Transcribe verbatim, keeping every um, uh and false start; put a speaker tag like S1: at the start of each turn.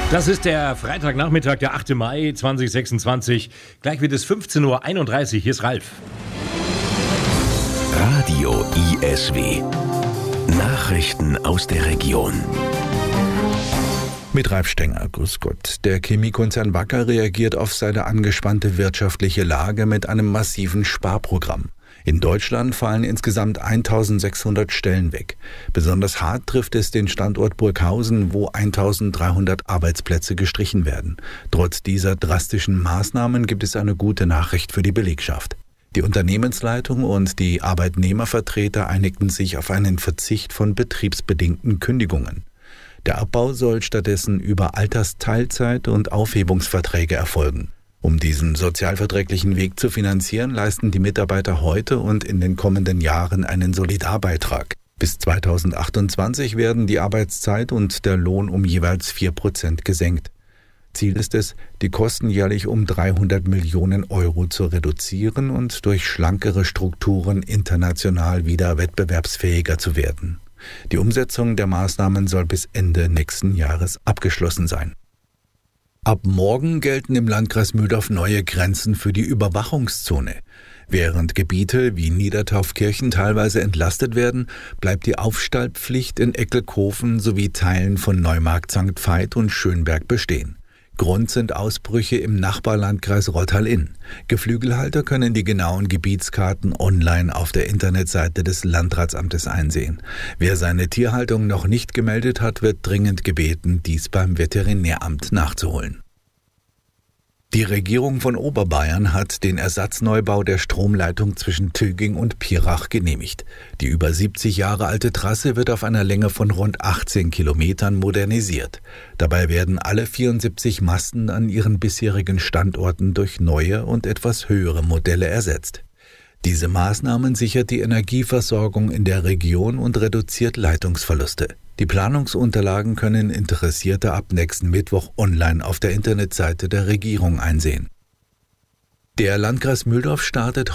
S1: Das ist der Freitagnachmittag, der achte Mai zweitausendsechsundzwanzig. Gleich wird es fünfzehn Uhr einunddreißig. Hier ist Ralf.
S2: Radio I S W. Nachrichten aus der Region.
S3: Mit Ralf Stenger, grüß Gott. Der Chemiekonzern Wacker reagiert auf seine angespannte wirtschaftliche Lage mit einem massiven Sparprogramm. In Deutschland fallen insgesamt eintausendsechshundert Stellen weg. Besonders hart trifft es den Standort Burghausen, wo eintausenddreihundert Arbeitsplätze gestrichen werden. Trotz dieser drastischen Maßnahmen gibt es eine gute Nachricht für die Belegschaft. Die Unternehmensleitung und die Arbeitnehmervertreter einigten sich auf einen Verzicht von betriebsbedingten Kündigungen. Der Abbau soll stattdessen über Altersteilzeit und Aufhebungsverträge erfolgen. Um diesen sozialverträglichen Weg zu finanzieren, leisten die Mitarbeiter heute und in den kommenden Jahren einen Solidarbeitrag. Bis zweitausendachtundzwanzig werden die Arbeitszeit und der Lohn um jeweils vier Prozent gesenkt. Ziel ist es, die Kosten jährlich um dreihundert Millionen Euro zu reduzieren und durch schlankere Strukturen international wieder wettbewerbsfähiger zu werden. Die Umsetzung der Maßnahmen soll bis Ende nächsten Jahres abgeschlossen sein. Ab morgen gelten im Landkreis Mühldorf neue Grenzen für die Überwachungszone. Während Gebiete wie Niedertaufkirchen teilweise entlastet werden, bleibt die Aufstallpflicht in Eckelkofen sowie Teilen von Neumarkt, Sankt Veit und Schönberg bestehen. Grund sind Ausbrüche im Nachbarlandkreis Rottal-Inn. Geflügelhalter können die genauen Gebietskarten online auf der Internetseite des Landratsamtes einsehen. Wer seine Tierhaltung noch nicht gemeldet hat, wird dringend gebeten, dies beim Veterinäramt nachzuholen. Die Regierung von Oberbayern hat den Ersatzneubau der Stromleitung zwischen Töging und Pirach genehmigt. Die über siebzig Jahre alte Trasse wird auf einer Länge von rund achtzehn Kilometern modernisiert. Dabei werden alle vierundsiebzig Masten an ihren bisherigen Standorten durch neue und etwas höhere Modelle ersetzt. Diese Maßnahmen sichert die Energieversorgung in der Region und reduziert Leitungsverluste. Die Planungsunterlagen können Interessierte ab nächsten Mittwoch online auf der Internetseite der Regierung einsehen. Der Landkreis Mühldorf startet